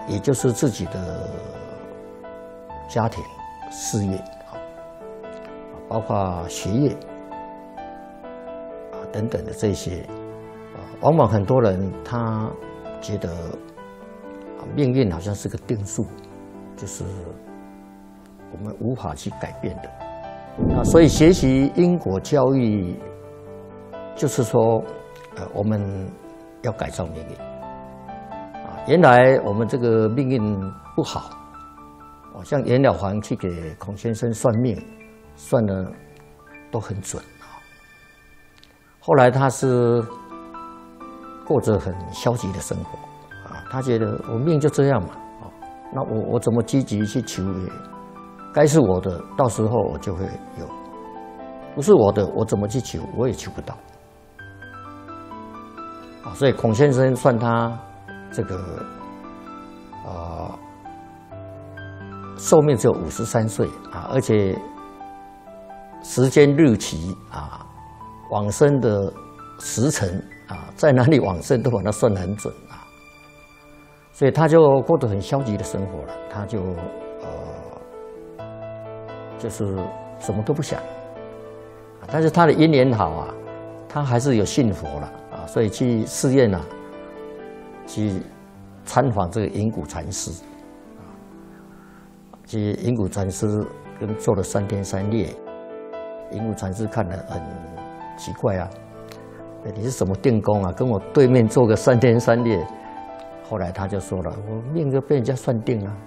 也就是自己的家庭、事业包括学业等等的这些往往很多人他觉得命运好像是个定数，就是我们无法去改变的。所以学习因果教育，就是说，我们要改造命运。原来我们这个命运不好，像袁了凡去给孔先生算命，算的都很准后来他是过着很消极的生活他觉得我命就这样嘛那我怎么积极去求也该是我的，到时候我就会有；不是我的，我怎么去求，我也求不到。所以孔先生算他这个寿命只有53岁而且时间日期往生的时辰在哪里往生都把它算得很准所以他就过得很消极的生活了，他就是什么都不想但是他的因缘好他还是有信佛了所以去寺院去参访这个银谷禅师去银谷禅师跟做了3天3夜，银谷禅师看了很奇怪你是什么定功跟我对面做个3天3夜？后来他就说了，我命就被人家算定了。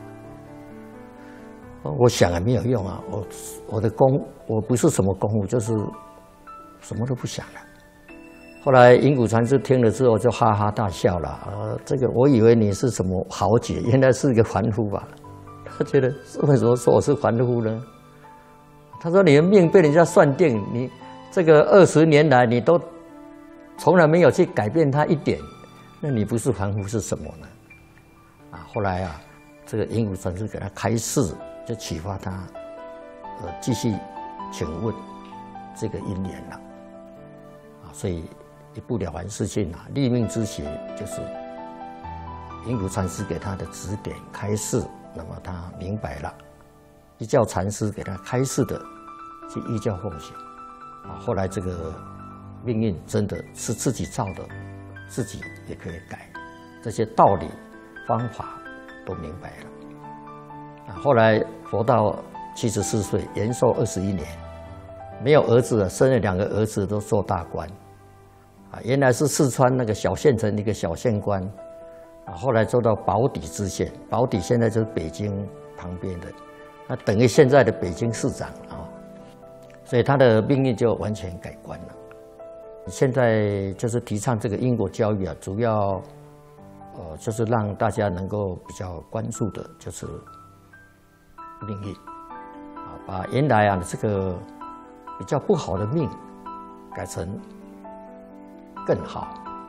我想没有用我的功，我不是什么功夫，就是什么都不想了。后来银谷禅师听了之后就哈哈大笑了这个我以为你是什么豪杰，原来是一个凡夫吧？他觉得为什么说我是凡夫呢？他说你的命被人家算定，你这个20年来你都从来没有去改变它一点，那你不是凡夫是什么呢？后来这个银谷禅师给他开示，就启发他继续请问这个因缘了所以一部了凡四训立命之学就是银谷禅师给他的指点开示，那么他明白了，依教禅师给他开示的去依教奉行后来这个命运真的是自己造的，自己也可以改，这些道理方法都明白了后来活到74岁，延寿21年，没有儿子生了2个儿子都做大官原来是四川那个小县城一个小县官后来做到宝坻知县，宝坻现在就是北京旁边的，那等于现在的北京市长所以他的命运就完全改观了。现在就是提倡这个因果教育主要就是让大家能够比较关注的就是命运把原来这个比较不好的命改成更好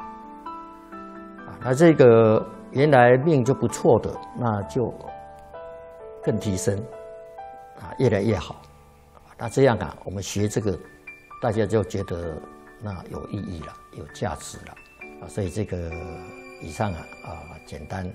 那这个原来命就不错的，那就更提升越来越好那这样我们学这个大家就觉得那有意义了，有价值了所以这个以上简单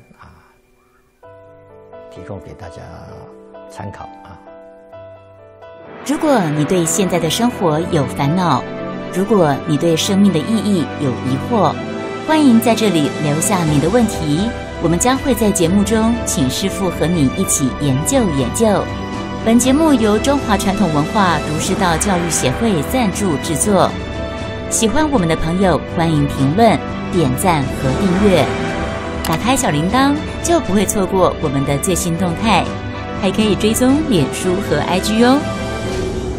提供给大家参考如果你对现在的生活有烦恼，如果你对生命的意义有疑惑，欢迎在这里留下你的问题，我们将会在节目中请师父和你一起研究研究。本节目由中华传统文化儒释道教育协会赞助制作。喜欢我们的朋友，欢迎评论、点赞和订阅，打开小铃铛就不会错过我们的最新动态，还可以追踪脸书和IG哦。